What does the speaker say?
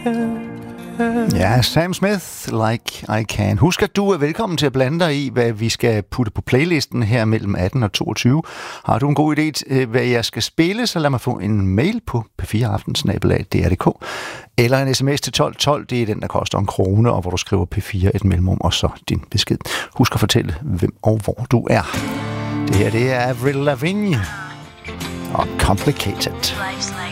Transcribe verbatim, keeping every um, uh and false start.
Ja, Sam Smith, Like I Can. Husk, at du er velkommen til at blande dig i, hvad vi skal putte på playlisten her mellem atten og toogtyve. Har du en god idé til, hvad jeg skal spille, så lad mig få en mail på p fire aften snabel-a d r punktum d k eller en sms til tolv tolv. Det er den, der koster en krone, og hvor du skriver P fire, et mellemrum, og så din besked. Husk at fortælle, hvem og hvor du er. Det her, det er Avril Lavigne og Complicated.